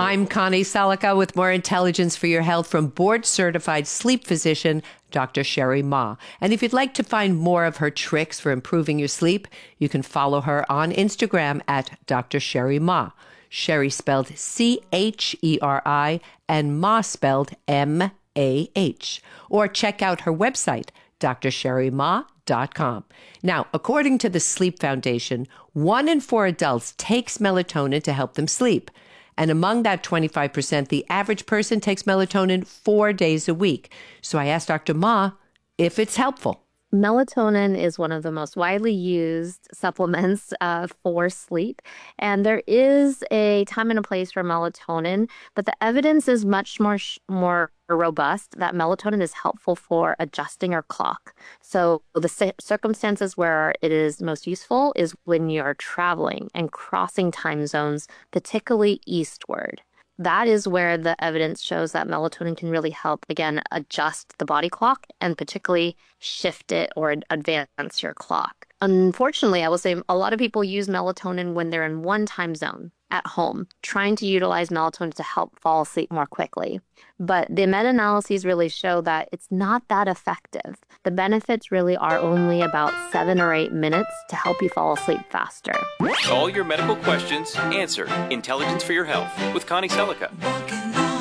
I'm Connie Selica with more intelligence for your health from board-certified sleep physician, Dr. Sherry Ma. And if you'd like to find more of her tricks for improving your sleep, you can follow her on Instagram at Dr. Sherry Ma. Sherry spelled Cheri and Ma spelled MAH. Or check out her website, drsherryma.com. Now, according to the Sleep Foundation, 1 in 4 adults takes melatonin to help them sleep. And among that 25%, the average person takes melatonin 4 days a week. So I asked Dr. Ma if it's helpful. Melatonin is one of the most widely used supplements for sleep. And there is a time and a place for melatonin, but the evidence is much more robust that melatonin is helpful for adjusting our clock. So the circumstances where it is most useful is when you're traveling and crossing time zones, particularly eastward. That is where the evidence shows that melatonin can really help, again, adjust the body clock and particularly shift it or advance your clock. Unfortunately, I will say a lot of people use melatonin when they're in one time zone at home, trying to utilize melatonin to help fall asleep more quickly. But the meta-analyses really show that it's not that effective. The benefits really are only about 7 or 8 minutes to help you fall asleep faster. All your medical questions answered. Intelligence for your health with Connie Selica.